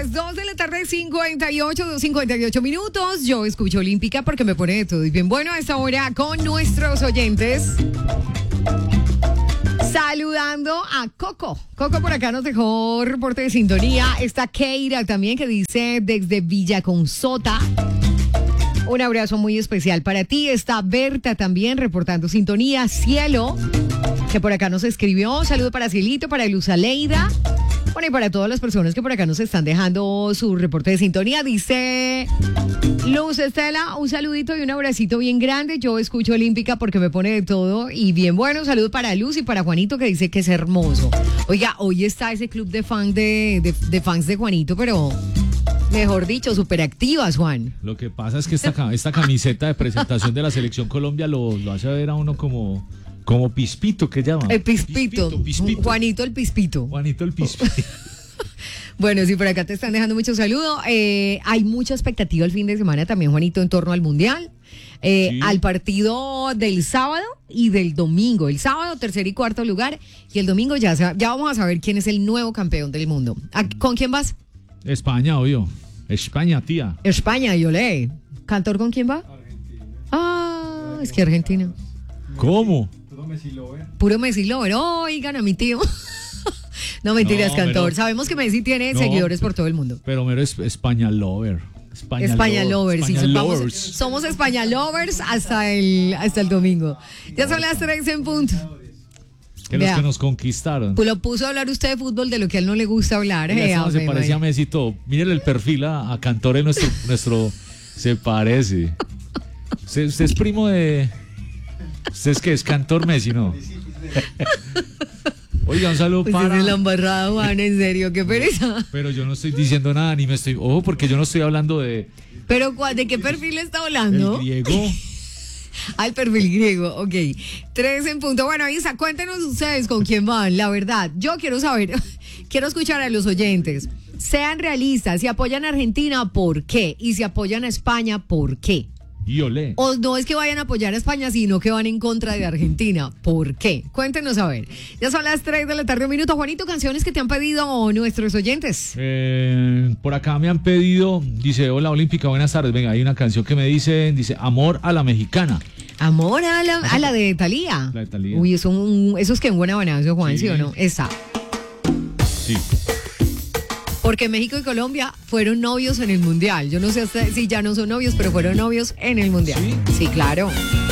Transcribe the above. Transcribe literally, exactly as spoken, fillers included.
las dos de la tarde, cincuenta y ocho, cincuenta y ocho minutos. Yo escucho Olímpica porque me pone de todo. Y bien bueno a esta hora con nuestros oyentes. Saludando a Coco. Coco por acá nos dejó reporte de sintonía. Está Keira también que dice desde Villaconzota. Un abrazo muy especial para ti. Está Berta también reportando sintonía. Cielo, que por acá nos escribió. Saludo para Cielito, para Luz Aleida. Bueno, y para todas las personas que por acá nos están dejando su reporte de sintonía. Dice Luz Estela, un saludito y un abracito bien grande. Yo escucho Olímpica porque me pone de todo. Y bien bueno, saludo para Luz y para Juanito que dice que es hermoso. Oiga, hoy está ese club de, fan de, de, de fans de Juanito, pero... mejor dicho, súper activas, Juan. Lo que pasa es que esta, esta camiseta de presentación de la Selección Colombia lo, lo hace ver a uno como, como Pispito, ¿qué llama? El Pispito. Pispito, Pispito. Juanito el Pispito. Juanito el Pispito. Bueno, sí, por acá te están dejando muchos saludos. Eh, hay mucha expectativa el fin de semana también, Juanito, en torno al Mundial. Eh, Sí. Al partido del sábado y del domingo. El sábado, tercer y cuarto lugar. Y el domingo ya, sa- ya vamos a saber quién es el nuevo campeón del mundo. ¿A- ¿Con quién vas? España, obvio. España, tía. España, yo le. ¿Cantor con quién va? Argentina. Ah, es que Argentina. ¿Cómo? Puro Messi Lover. Oigan a mi tío. No mentiras, No, Cantor. pero- Sabemos que Messi tiene No, seguidores por todo el mundo. Pero mero es España Lover. España, España Lover, Lovers, sí, España somos, Lovers. somos España Lovers hasta el, hasta el domingo. Ya son las tres en punto. Que los Vea. que nos conquistaron. Pues lo puso a hablar usted de fútbol de lo que a él no le gusta hablar. Mira, eh, este man se Ave parece a María. Messi y todo. Mírenle el perfil a, a Cantore, nuestro, nuestro. Se parece. Usted, usted es primo de. ¿Usted es que es Cantor Messi, no? Oiga, un saludo Pues para. es la embarrada, Juan, en serio, qué pereza. Pero yo no estoy diciendo nada, ni me estoy. Ojo, porque yo no estoy hablando de. Pero ¿cuál- ¿de qué perfil está El hablando? griego. Al perfil griego, ok. Tres en punto. Bueno, Isa, cuéntenos ustedes con quién van, la verdad. Yo quiero saber, quiero escuchar a los oyentes. Sean realistas, si apoyan a Argentina, ¿por qué? Y si apoyan a España, ¿por qué? Y olé. O no es que vayan a apoyar a España, sino que van en contra de Argentina. ¿Por qué? Cuéntenos a ver. Ya son las tres de la tarde, un minuto. Juanito, canciones que te han pedido nuestros oyentes. Eh, por acá me han pedido, dice, hola Olímpica, buenas tardes. Venga, hay una canción que me dice, dice, Amor a la Mexicana. Amor a la, a la de Thalía. La de Thalía. Uy, eso, un- eso es que en buena banazo, Juan, ¿sí, Sí. o no? Esa. Sí. Porque México y Colombia fueron novios en el Mundial. Yo no sé hasta si ya no son novios, pero fueron novios en el Mundial. ¿Sí? Sí, claro.